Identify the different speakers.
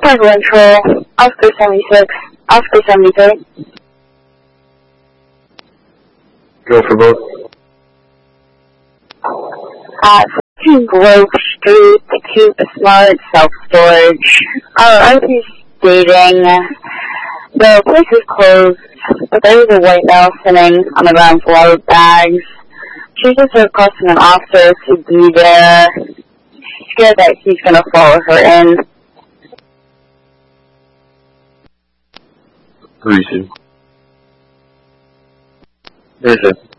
Speaker 1: Central, Oscar 76, Oscar 73.
Speaker 2: Go for both.
Speaker 1: 14 Grove Street, the Cute Smart Self-Storage. I'm just stating the place is closed, but there is a white male sitting on the ground floor with bags. She's just requesting an officer to be there. She's scared that he's going to follow her in.
Speaker 2: 3-2. There's a